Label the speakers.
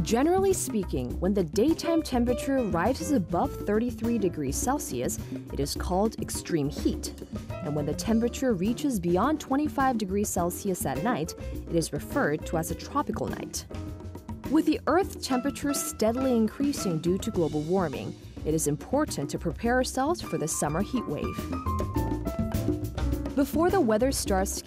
Speaker 1: Generally speaking, when the daytime temperature rises above 33 degrees Celsius, it is called extreme heat. And when the temperature reaches beyond 25 degrees Celsius at night, it is referred to as a tropical night. With the Earth's temperature steadily increasing due to global warming, it is important to prepare ourselves for the summer heat wave. Before the weather starts to